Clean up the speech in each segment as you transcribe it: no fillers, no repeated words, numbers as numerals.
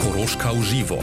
Koroška v živo.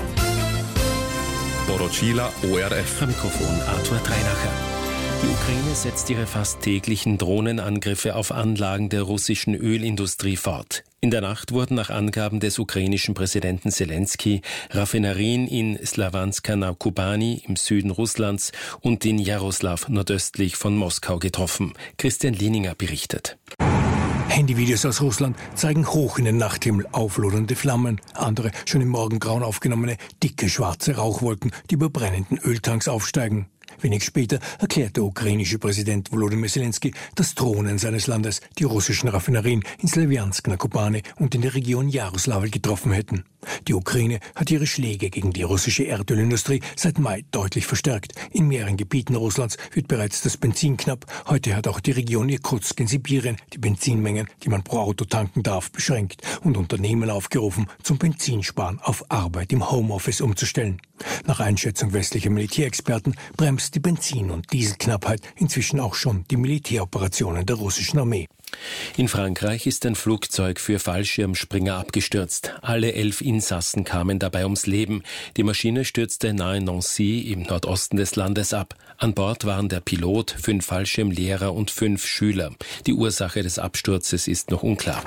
Poročila ORF. Am Mikrofon Arthur Treinacher. Die Ukraine setzt ihre fast täglichen Drohnenangriffe auf Anlagen der russischen Ölindustrie fort. In der Nacht wurden nach Angaben des ukrainischen Präsidenten Selenskyj Raffinerien in Slawanska na Kubani im Süden Russlands und in Jaroslaw nordöstlich von Moskau getroffen. Christian Lieninger berichtet. Handyvideos aus Russland zeigen hoch in den Nachthimmel auflodernde Flammen, andere schon im Morgengrauen aufgenommene dicke schwarze Rauchwolken, die über brennenden Öltanks aufsteigen. Wenig später erklärt der ukrainische Präsident Volodymyr Selenskyj, dass Drohnen seines Landes die russischen Raffinerien in Slawiansk na Kubani und in der Region Jaroslawl getroffen hätten. Die Ukraine hat ihre Schläge gegen die russische Erdölindustrie seit Mai deutlich verstärkt. In mehreren Gebieten Russlands wird bereits das Benzin knapp. Heute hat auch die Region Irkutsk in Sibirien die Benzinmengen, die man pro Auto tanken darf, beschränkt und Unternehmen aufgerufen, zum Benzinsparen auf Arbeit im Homeoffice umzustellen. Nach Einschätzung westlicher Militärexperten bremst die Benzin- und Dieselknappheit inzwischen auch schon die Militäroperationen der russischen Armee. In Frankreich ist ein Flugzeug für Fallschirmspringer abgestürzt. Alle 11 Insassen kamen dabei ums Leben. Die Maschine stürzte nahe Nancy im Nordosten des Landes ab. An Bord waren der Pilot, 5 Fallschirmlehrer und 5 Schüler. Die Ursache des Absturzes ist noch unklar.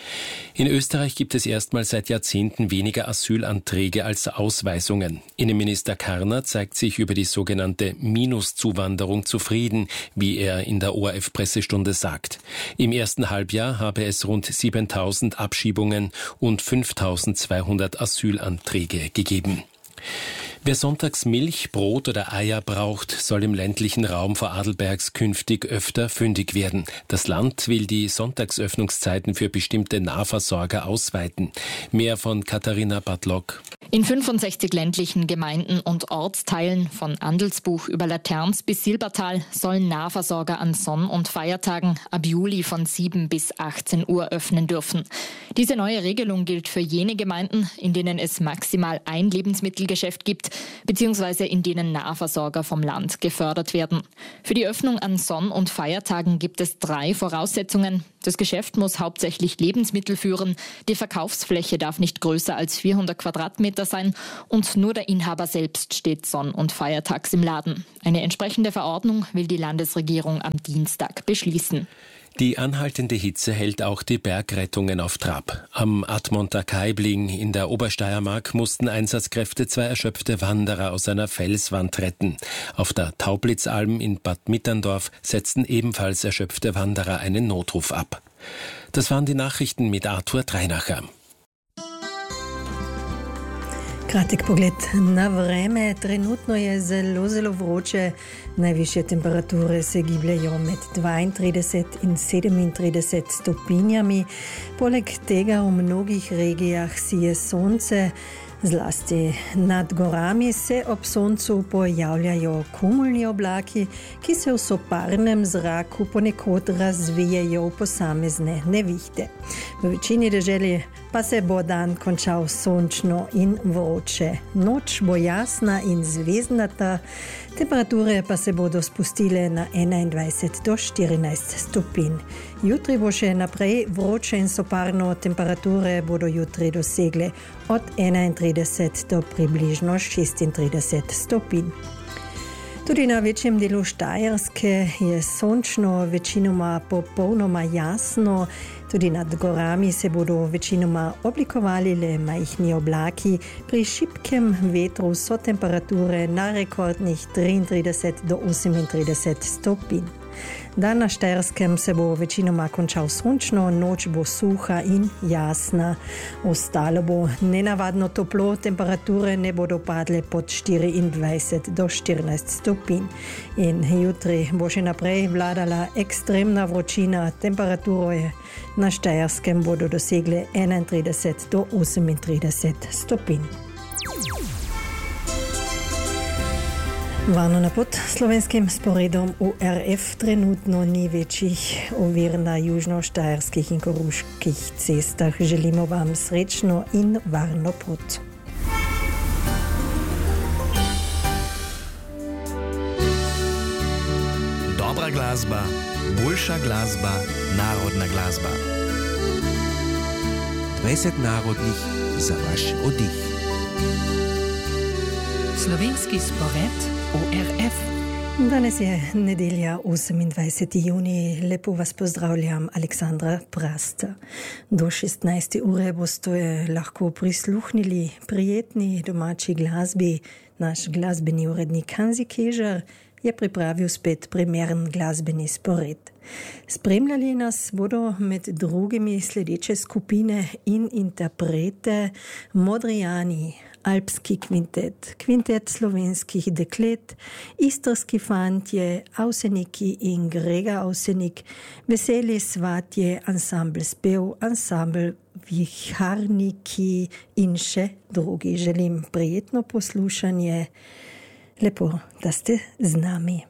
In Österreich gibt es erstmals seit Jahrzehnten weniger Asylanträge als Ausweisungen. Innenminister Karner zeigt sich über die sogenannte Minuszuwanderung zufrieden, wie er in der ORF-Pressestunde sagt. Im ersten Halbjahr habe es rund 7.000 Abschiebungen und 5.200 Asylanträge gegeben. Wer sonntags Milch, Brot oder Eier braucht, soll im ländlichen Raum vor Adelbergs künftig öfter fündig werden. Das Land will die Sonntagsöffnungszeiten für bestimmte Nahversorger ausweiten. Mehr von Katharina Bartlock. In 65 ländlichen Gemeinden und Ortsteilen von Andelsbuch über Laterns bis Silbertal sollen Nahversorger an Sonn- und Feiertagen ab Juli von 7 bis 18 Uhr öffnen dürfen. Diese neue Regelung gilt für jene Gemeinden, in denen es maximal ein Lebensmittelgeschäft gibt, beziehungsweise in denen Nahversorger vom Land gefördert werden. Für die Öffnung an Sonn- und Feiertagen gibt es 3 Voraussetzungen. Das Geschäft muss hauptsächlich Lebensmittel führen, die Verkaufsfläche darf nicht größer als 400 Quadratmeter sein und nur der Inhaber selbst steht sonn- und feiertags im Laden. Eine entsprechende Verordnung will die Landesregierung am Dienstag beschließen. Die anhaltende Hitze hält auch die Bergrettungen auf Trab. Am Admonter Kaibling in der Obersteiermark mussten Einsatzkräfte 2 erschöpfte Wanderer aus einer Felswand retten. Auf der Taublitzalm in Bad Mitterndorf setzten ebenfalls erschöpfte Wanderer einen Notruf ab. Das waren die Nachrichten mit Arthur Treinacher. Kratek pogled na vreme. Trenutno je zelo vroče. Najvišje temperature se gibljajo med 32 in 37 stopinjami. Poleg tega v mnogih regijah sije sonce. Zlasti nad gorami se ob soncu pojavljajo kumulni oblaki, ki se v soparnem zraku ponekod razvijejo v posamezne nevihte. V večini deželi pa se bo dan končal sončno in vroče. Noč bo jasna in zvezdnata, temperature pa se bodo spustile na 21 do 14 stopinj. Jutri bo še naprej vroče in soparno, temperature bodo jutri dosegle od 31 do približno 36 stopinj. Tudi na večjem delu Štajerske je sončno, večinoma popolnoma jasno. Tudi nad gorami se bodo večinoma oblikovali le majhni oblaki. Pri šibkem vetru so temperature na rekordnih 33 do 38 stopinj. Dan na Štajerskem se bo večinoma končal sončno, noč bo suha in jasna. Ostalo bo nenavadno toplo, temperature ne bodo padle pod 24 do 14 stopinj. In jutri bo še naprej vladala ekstremna vročina, temperature na Štajerskem bodo dosegle 31 do 38 stopinj. Varno na pot slovenskim sporedom URF trenutno ni večjih ovir na južno-štajerskih in koroških cestah. Želimo vam srečno in varno pot. Dobra glasba, boljša glasba, narodna glasba. 20 narodnih za vaš oddih. Slovenski spored ORF. Danes je nedelja, 28. juni. Lepo vas pozdravljam, Aleksandra Prast. Do 16. ure boste lahko prisluhnili prijetni domači glasbi. Naš glasbeni urednik Hanzi Kežar je pripravil spet primeren glasbeni spored. Spremljali nas bodo med drugimi sledeče skupine in interprete: Modrijani, Alpski kvintet, kvintet slovenskih deklet, Istrski fantje, Avseniki in Grega Avsenik, Veseli svatje, ansambl Spev, ansambl Viharniki in še drugi. Želim prijetno poslušanje. Lepo, da ste z nami.